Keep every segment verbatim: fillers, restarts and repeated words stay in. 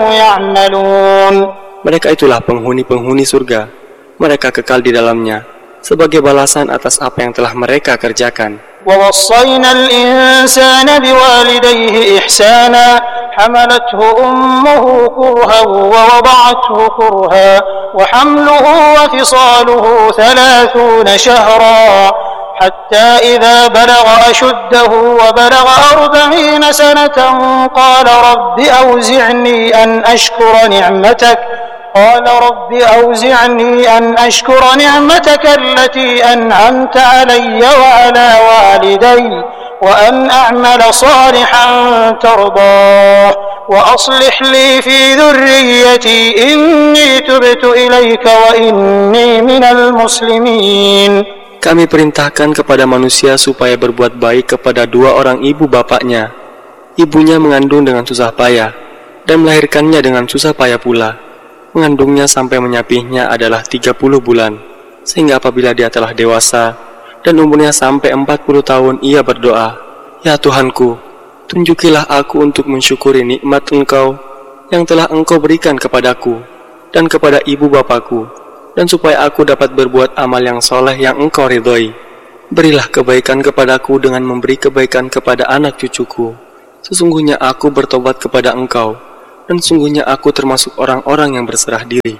يعملون. Mereka itulah penghuni-penghuni surga. Mereka kekal di dalamnya sebagai balasan atas apa yang telah mereka kerjakan. ووصينا الإنسان بوالديه إحسانا حملته أمه كرها ووضعته كرها وحمله وفصاله ثلاثون شهرا حتى إذا بلغ أشده وبلغ أربعين سنة قال رب أوزعني أن أشكر نعمتك قال رب أوزعني أن أشكر نعمتك التي أنعمت علي وعلى والدي وأن أعمل صالحا ترضاه وأصلح لي في ذريتي إني تبت إليك وإني من المسلمين. Kami perintahkan kepada manusia supaya berbuat baik kepada dua orang ibu bapaknya. Ibunya mengandung dengan susah payah dan melahirkannya dengan susah payah pula. Mengandungnya sampai menyapihnya adalah tiga puluh bulan, sehingga apabila dia telah dewasa dan umurnya sampai empat puluh tahun, ia berdoa, "Ya Tuhanku, tunjukilah aku untuk mensyukuri nikmat Engkau yang telah Engkau berikan kepadaku dan kepada ibu bapakku, dan supaya aku dapat berbuat amal yang soleh yang Engkau ridhoi. Berilah kebaikan kepadaku dengan memberi kebaikan kepada anak cucuku. Sesungguhnya aku bertobat kepada Engkau, dan sungguhnya aku termasuk orang-orang yang berserah diri."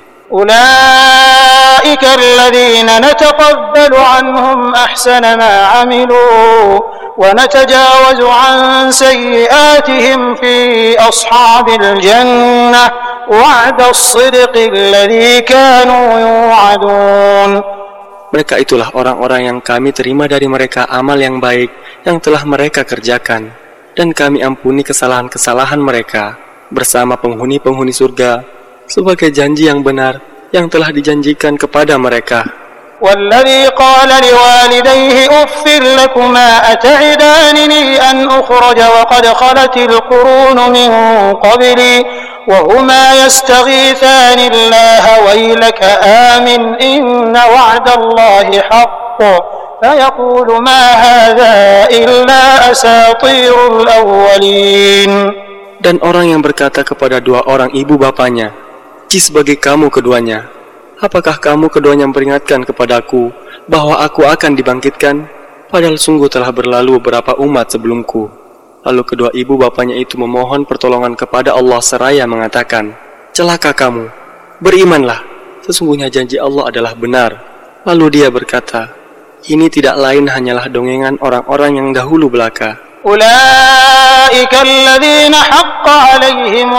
أولئك الذين نتقبل عنهم أحسن ما عملوا ونتجاوز عن سيئاتهم في أصحاب الجنة وعد الصدق الذي كانوا يوعدون. Mereka itulah orang-orang yang kami terima dari mereka amal yang baik yang telah mereka kerjakan, dan kami ampuni kesalahan-kesalahan mereka bersama penghuni-penghuni surga sebagai janji yang benar yang telah dijanjikan kepada mereka. وَالَّذِي قَالَ لِوَالِدَيْهِ أُفٍّ لَكُمَا أَتَعِدَانِنِي أَنْ أُخْرَجَ وَقَدْ خَلَتِ الْقُرُونُ مِنْ قَبْلِي وَهُمَا يَسْتَغِيثَانِ اللَّهَ وَيْلَكَ آمِنْ إِنَّ وَعْدَ اللَّهِ حَقٌّ فَيَقُولُ مَا هَذَا إِلَّا أَسَاطِيرُ الْأَوَّلِينَ. Dan orang yang berkata kepada dua orang ibu bapanya, "Cis bagi kamu keduanya, apakah kamu keduanya memperingatkan kepadaku bahwa aku akan dibangkitkan? Padahal sungguh telah berlalu beberapa umat sebelumku." Lalu kedua ibu bapanya itu memohon pertolongan kepada Allah seraya mengatakan, "Celaka kamu, berimanlah, sesungguhnya janji Allah adalah benar." Lalu dia berkata, "Ini tidak lain hanyalah dongengan orang-orang yang dahulu belaka." أولئك الذين حق عليهم